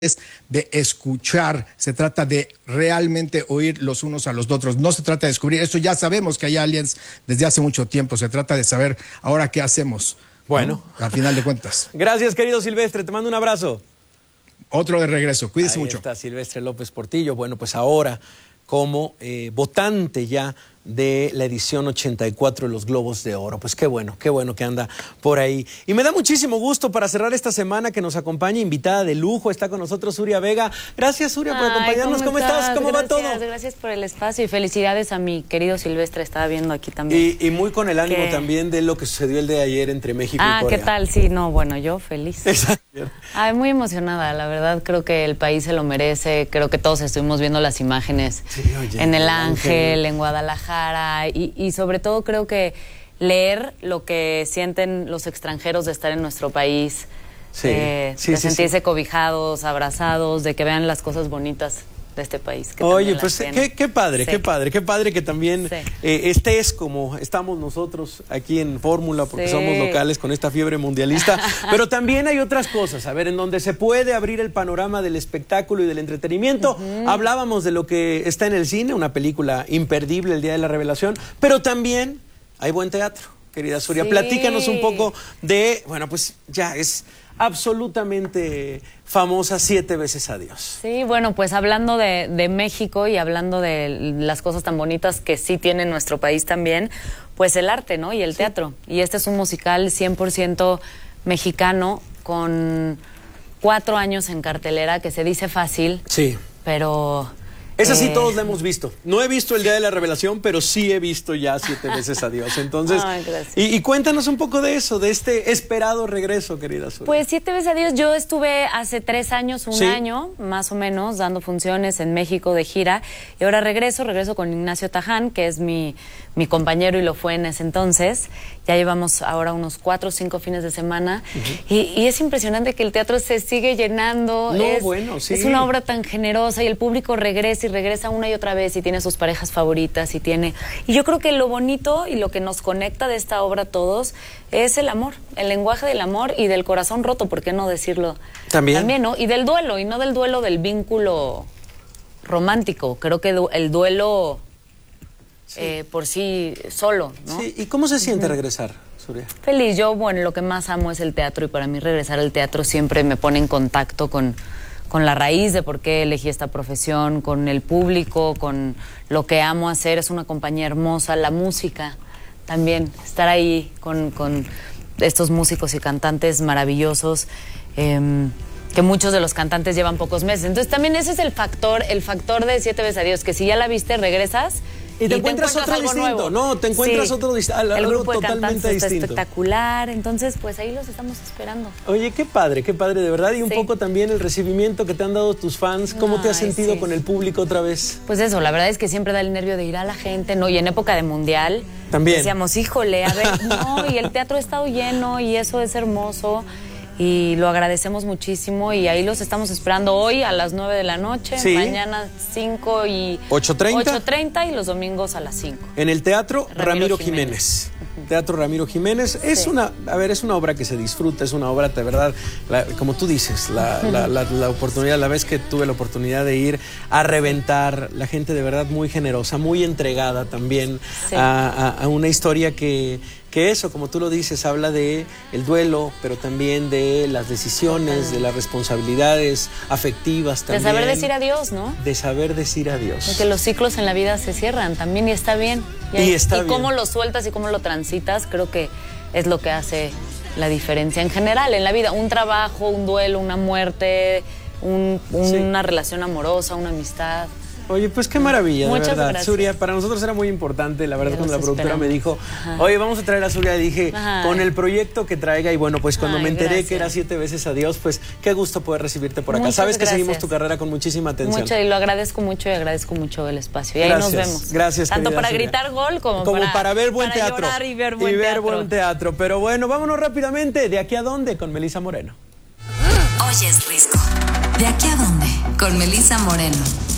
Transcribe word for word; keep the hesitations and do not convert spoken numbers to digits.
de escuchar, se trata de realmente oír los unos a los otros, no se trata de descubrir, esto ya sabemos que hay aliens desde hace mucho tiempo, se trata de saber ahora qué hacemos. Bueno, ¿no? Al final de cuentas. Gracias, querido Silvestre, te mando un abrazo. Otro de regreso, cuídese Ahí mucho. Está Silvestre López Portillo, bueno, pues ahora como eh, votante ya de la edición ochenta y cuatro de los Globos de Oro. Pues qué bueno, qué bueno que anda por ahí. Y me da muchísimo gusto para cerrar esta semana que nos acompaña, invitada de lujo, está con nosotros Surya Vega. Gracias, Surya, por acompañarnos. ¿Cómo, ¿Cómo estás? ¿Cómo gracias, va todo? Gracias por el espacio y felicidades a mi querido Silvestre, estaba viendo aquí también. Y, y muy con el ánimo que... también de lo que sucedió el de ayer entre México ah, y Corea. ¿qué tal? Sí, no, bueno, yo feliz. Exacto. Ay, muy emocionada, la verdad creo que el país se lo merece, creo que todos estuvimos viendo las imágenes sí, oye, en el Ángel, Ángel, en Guadalajara y, y sobre todo creo que leer lo que sienten los extranjeros de estar en nuestro país, sí, eh, sí, de sí, sentirse sí. cobijados, abrazados, de que vean las cosas bonitas de este país. Que Oye, pues qué, qué padre, sí. qué padre, qué padre que también sí. eh, estés como estamos nosotros aquí en Fórmula, porque sí. somos locales con esta fiebre mundialista, pero también hay otras cosas, a ver, en donde se puede abrir el panorama del espectáculo y del entretenimiento. Uh-huh. Hablábamos de lo que está en el cine, una película imperdible, El Día de la Revelación, pero también hay buen teatro, querida Surya. Sí. Platícanos un poco de, bueno, pues ya es absolutamente famosa, Siete veces adiós. Sí, bueno, pues hablando de, de México y hablando de las cosas tan bonitas que sí tiene nuestro país también, pues el arte, ¿no? Y el sí. teatro. Y este es un musical cien por ciento mexicano con cuatro años en cartelera, que se dice fácil, sí. pero... Esa sí eh... todos la hemos visto. No he visto El Día de la Revelación, pero sí he visto ya Siete veces adiós. Entonces, ay, y, y cuéntanos un poco de eso, de este esperado regreso, querida Surya. Pues Siete veces adiós, yo estuve hace tres años, un ¿Sí? año, más o menos, dando funciones en México de gira. Y ahora regreso, regreso con Ignacio Taján, que es mi, mi compañero y lo fue en ese entonces. Ya llevamos ahora unos cuatro o cinco fines de semana. Uh-huh. y, y es impresionante que el teatro se sigue llenando. No, es, bueno, sí. Es una obra tan generosa y el público regresa y regresa una y otra vez y tiene sus parejas favoritas y tiene... Y yo creo que lo bonito y lo que nos conecta de esta obra a todos es el amor, el lenguaje del amor y del corazón roto, ¿por qué no decirlo? También. También, ¿no? Y del duelo, y no del duelo del vínculo romántico. Creo que el duelo sí. eh, por sí solo, ¿no? Sí, ¿y cómo se siente uh-huh. regresar, Surya? Feliz. Yo, bueno, lo que más amo es el teatro y para mí regresar al teatro siempre me pone en contacto con... con la raíz de por qué elegí esta profesión, con el público, con lo que amo hacer. Es una compañía hermosa, la música también, estar ahí con, con estos músicos y cantantes maravillosos, eh, que muchos de los cantantes llevan pocos meses. Entonces también ese es el factor, el factor de Siete veces adiós, que si ya la viste, regresas y te, y encuentras, te encuentras otro distinto, nuevo. No, te encuentras sí. otro distinto, algo el grupo de totalmente cantantes distinto. Está espectacular, entonces pues ahí los estamos esperando. Oye, qué padre, qué padre de verdad, y un sí. poco también el recibimiento que te han dado tus fans. ¿Cómo Ay, te has sentido sí. con el público otra vez? Pues eso, la verdad es que siempre da el nervio de ir a la gente, ¿no? Y en época de mundial también decíamos, híjole, a ver, no, y el teatro ha estado lleno y eso es hermoso. Y lo agradecemos muchísimo y ahí los estamos esperando hoy a las nueve de la noche, sí. mañana cinco y ocho treinta y los domingos a las cinco. En el Teatro Ramiro, Ramiro Jiménez. Jiménez. Uh-huh. Teatro Ramiro Jiménez. Es sí. una, a ver, es una obra que se disfruta, es una obra de verdad, la, como tú dices, la, la, la, la oportunidad, la vez que tuve la oportunidad de ir a reventar, la gente de verdad muy generosa, muy entregada también sí. a, a, a una historia que... que eso, como tú lo dices, habla de el duelo, pero también de las decisiones, de las responsabilidades afectivas también. De saber decir adiós, ¿no? De saber decir adiós. De que los ciclos en la vida se cierran también y está bien. Y, y hay, está y bien. cómo lo sueltas y cómo lo transitas, creo que es lo que hace la diferencia en general en la vida. Un trabajo, un duelo, una muerte, un, un, sí. una relación amorosa, una amistad. Oye, pues qué maravilla, Muchas de verdad. Gracias. Surya, para nosotros era muy importante, la verdad, Ya cuando la productora esperamos. me dijo, Ajá. oye, vamos a traer a Surya, dije, Ajá. con el proyecto que traiga, y bueno, pues cuando Ay, me enteré gracias. que era Siete veces adiós, pues qué gusto poder recibirte por acá. Muchas Sabes que gracias. seguimos tu carrera con muchísima atención. Mucho, y lo agradezco mucho y agradezco mucho el espacio. Y ahí gracias. nos vemos. Gracias, Tanto para Surya. gritar gol como, como para, para ver buen para teatro. Llorar y ver buen y ver teatro. buen teatro. Pero bueno, vámonos rápidamente. ¿De aquí a dónde? Con Melissa Moreno. Oye, es Risco. ¿De aquí a dónde? Con Melissa Moreno.